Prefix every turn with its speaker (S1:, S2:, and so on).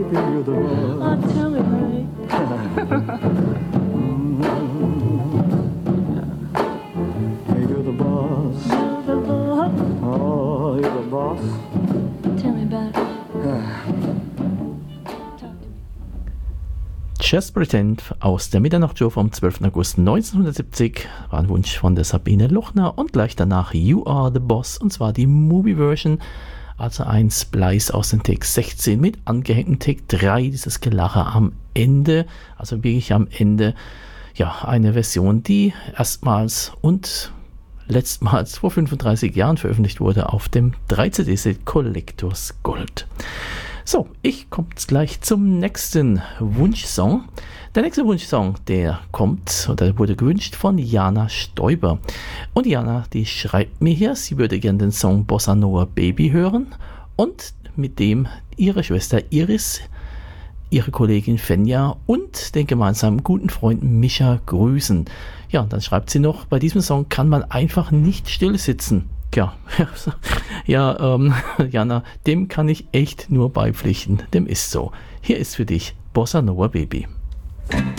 S1: You're the boss.
S2: Oh, tell me, honey.
S1: Hey, you're the boss.
S2: You're the boss.
S1: Oh, you're the boss.
S2: Tell me about it. Talk to me.
S3: Just Pretend aus der Mitternachtsshow vom 12. August 1970 war ein Wunsch von der Sabine Lochner und gleich danach You Are the Boss, und zwar die Movie-Version, also ein Splice aus dem Take 16 mit angehängtem Take 3, dieses Gelache am Ende, also wirklich am Ende, ja, eine Version, die erstmals und letztmals vor 35 Jahren veröffentlicht wurde auf dem 3-CD-Set Collectors Gold. So, ich komme jetzt gleich zum nächsten Wunschsong. Der nächste Wunschsong, der kommt oder wurde gewünscht von Jana Stoiber. Und Jana, die schreibt mir hier, sie würde gerne den Song Bossa Nova Baby hören und mit dem ihre Schwester Iris, ihre Kollegin Fenja und den gemeinsamen guten Freund Mischa grüßen. Ja, und dann schreibt sie noch, bei diesem Song kann man einfach nicht still sitzen. Ja, ja, Jana, dem kann ich echt nur beipflichten. Dem ist so. Hier ist für dich Bossa Nova Baby.